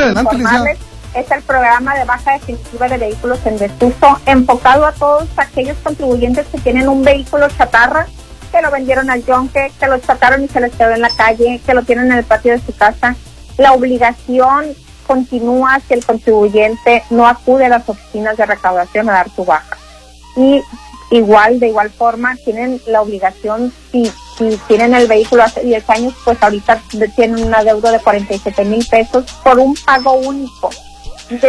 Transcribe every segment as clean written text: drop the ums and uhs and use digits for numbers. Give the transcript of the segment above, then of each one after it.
adelante, informarles, es el programa de baja definitiva de vehículos en desuso, enfocado a todos aquellos contribuyentes que tienen un vehículo chatarra, que lo vendieron al yonque, que lo chataron y se les quedó en la calle, que lo tienen en el patio de su casa. La obligación continúa si el contribuyente no acude a las oficinas de recaudación a dar su baja. Y de igual forma, tienen la obligación, si tienen el vehículo hace 10 años, pues ahorita tienen un adeudo de 47,000 pesos por un pago único de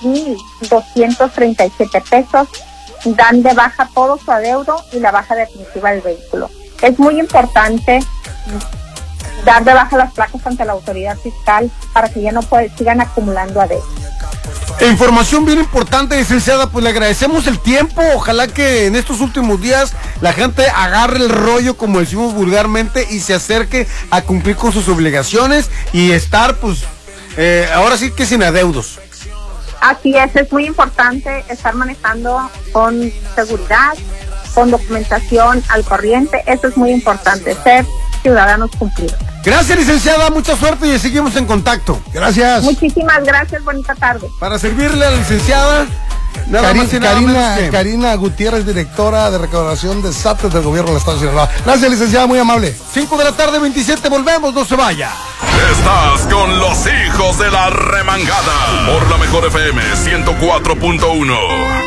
3,237 pesos. Dan de baja todo su adeudo y la baja definitiva del vehículo. Es muy importante dar de baja las placas ante la autoridad fiscal para que ya no sigan acumulando adeudos. Información bien importante, licenciada, pues le agradecemos el tiempo. Ojalá que en estos últimos días la gente agarre el rollo, como decimos vulgarmente, y se acerque a cumplir con sus obligaciones y estar, pues, ahora sí que sin adeudos. Así es muy importante estar manejando con seguridad, con documentación al corriente. Eso es muy importante, ser ciudadanos cumplidos. Gracias, licenciada, mucha suerte y seguimos en contacto. Gracias. Muchísimas gracias, bonita tarde. Para servirle a la licenciada, Karina Gutiérrez, directora de recaudación de SAT del gobierno del estado de Sinaloa. Gracias, licenciada, muy amable. 5:27, volvemos, no se vaya. Estás con los hijos de la remangada por la mejor FM 104.1.